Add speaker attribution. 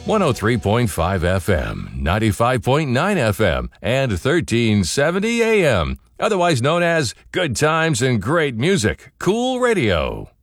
Speaker 1: 103.5 FM, 95.9 FM, and 1370 AM. Otherwise known as Good Times and Great Music, Cool Radio.